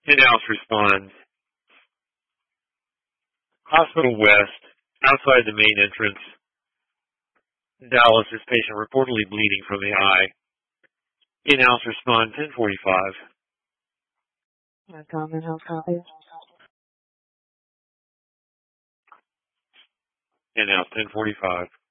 In-house responds. Hospital West, outside the main entrance. Dallas, this patient reportedly bleeding from the eye. In-house respond 1045. Comment, how copy? In-house 1045.